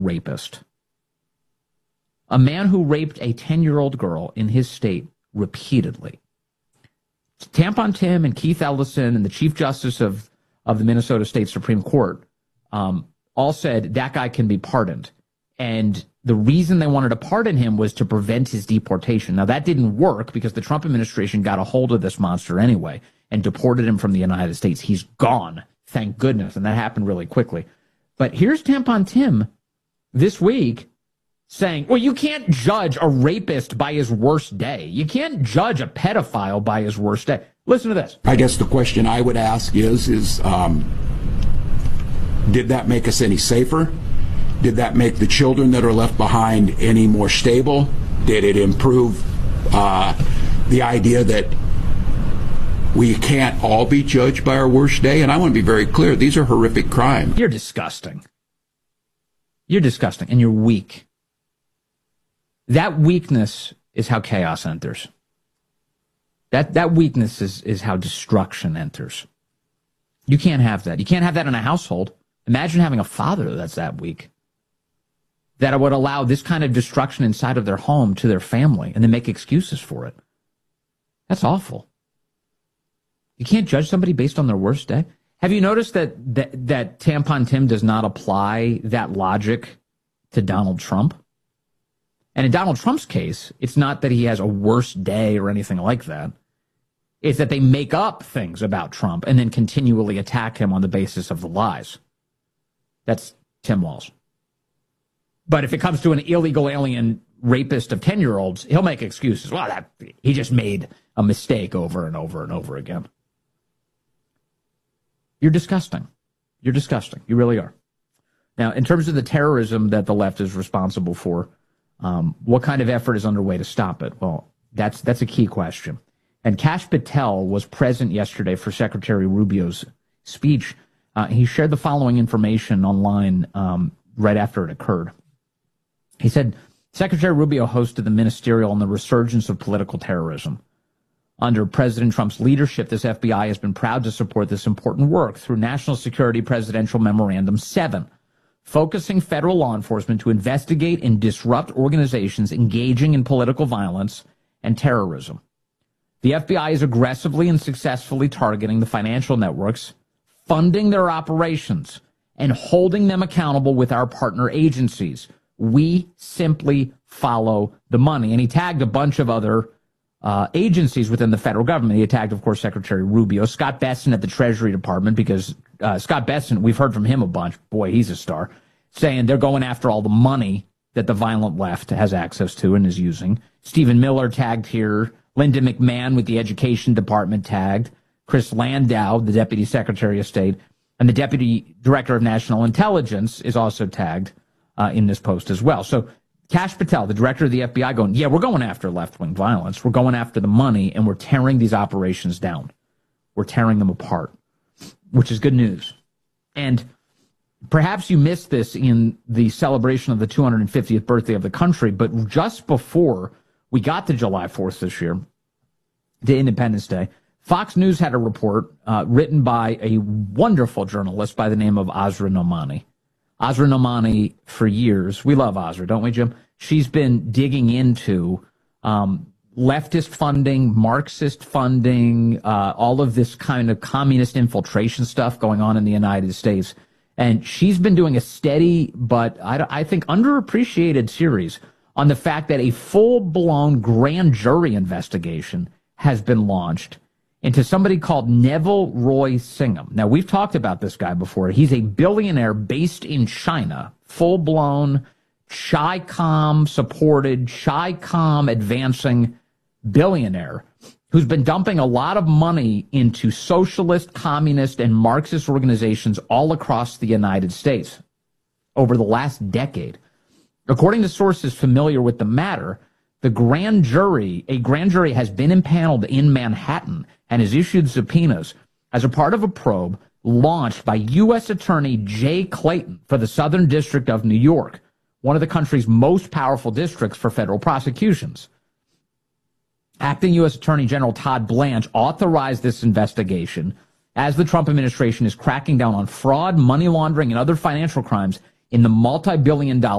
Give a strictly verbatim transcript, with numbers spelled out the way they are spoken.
rapist. A man who raped a ten-year-old girl in his state repeatedly. Tampon Tim and Keith Ellison and the Chief Justice of, of the Minnesota State Supreme Court um, all said that guy can be pardoned. And the reason they wanted to pardon him was to prevent his deportation. Now, that didn't work because the Trump administration got a hold of this monster anyway and deported him from the United States. He's gone, thank goodness, and that happened really quickly. But here's Tampon Tim this week saying, well, you can't judge a rapist by his worst day. You can't judge a pedophile by his worst day. Listen to this. I guess the question I would ask is, is um, did that make us any safer? Did that make the children that are left behind any more stable? Did it improve uh, the idea that we can't all be judged by our worst day? And I want to be very clear, these are horrific crimes. You're disgusting. You're disgusting, and you're weak. That weakness is how chaos enters. That that weakness is, is how destruction enters. You can't have that. You can't have that in a household. Imagine having a father that's that weak, that would allow this kind of destruction inside of their home to their family and then make excuses for it. That's awful. You can't judge somebody based on their worst day. Have you noticed that that, that Tampon Tim does not apply that logic to Donald Trump? And in Donald Trump's case, it's not that he has a worse day or anything like that. It's that they make up things about Trump and then continually attack him on the basis of the lies. That's Tim Walz. But if it comes to an illegal alien rapist of ten-year-olds, he'll make excuses. Well, that he just made a mistake over and over and over again. You're disgusting. You're disgusting. You really are. Now, in terms of the terrorism that the left is responsible for, Um, what kind of effort is underway to stop it? Well, that's that's a key question. And Kash Patel was present yesterday for Secretary Rubio's speech. Uh, he shared the following information online um, right after it occurred. He said, Secretary Rubio hosted the ministerial on the resurgence of political terrorism. Under President Trump's leadership, this F B I has been proud to support this important work through National Security Presidential Memorandum seven. Focusing federal law enforcement to investigate and disrupt organizations engaging in political violence and terrorism. The F B I is aggressively and successfully targeting the financial networks, funding their operations, and holding them accountable with our partner agencies. We simply follow the money. And he tagged a bunch of other uh, agencies within the federal government. He tagged, of course, Secretary Rubio, Scott Bessent at the Treasury Department, because uh, Scott Bessent, we've heard from him a bunch. Boy, he's a star. Saying they're going after all the money that the violent left has access to and is using. Stephen Miller tagged here. Linda McMahon with the Education Department tagged. Chris Landau, the Deputy Secretary of State, and the Deputy Director of National Intelligence is also tagged uh, in this post as well. So Kash Patel, the Director of the F B I, going, yeah, we're going after left-wing violence. We're going after the money, and we're tearing these operations down. We're tearing them apart, which is good news. And perhaps you missed this in the celebration of the two hundred fiftieth birthday of the country, but just before we got to July fourth this year, to Independence Day, Fox News had a report uh, written by a wonderful journalist by the name of Asra Nomani. Asra Nomani, for years, we love Asra, don't we, Jim? She's been digging into um, leftist funding, Marxist funding, uh, all of this kind of communist infiltration stuff going on in the United States. And she's been doing a steady, but I, I think underappreciated series on the fact that a full-blown grand jury investigation has been launched into somebody called Neville Roy Singham. Now, we've talked about this guy before. He's a billionaire based in China, full-blown Chi-Com-supported, Chi-Com advancing billionaire who's been dumping a lot of money into socialist, communist, and Marxist organizations all across the United States over the last decade. According to sources familiar with the matter, the grand jury, a grand jury has been impaneled in Manhattan and has issued subpoenas as a part of a probe launched by U S Attorney Jay Clayton for the Southern District of New York, one of the country's most powerful districts for federal prosecutions. Acting U S Attorney General Todd Blanche authorized this investigation as the Trump administration is cracking down on fraud, money laundering, and other financial crimes in the multi-billion dollar